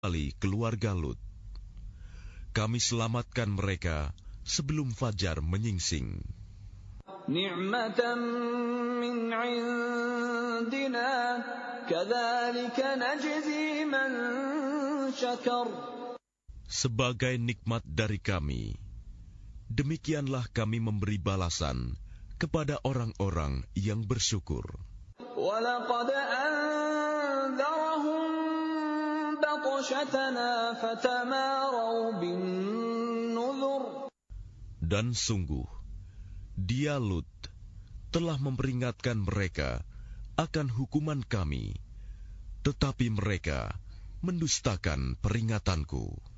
kecuali keluarga Lut. Kami selamatkan mereka sebelum fajar menyingsing. Ni'matan min 'indina, kadzalika najzi man syakar. Sebagai nikmat dari kami, demikianlah kami memberi balasan kepada orang-orang yang bersyukur. وَلَقَدْ أَنذَرَهُم بَطْشَتَنَا فَتَمَارَوْا بِالنُّذُرِ. Dan sungguh, dia Lut telah memperingatkan mereka akan hukuman kami, tetapi mereka mendustakan peringatanku.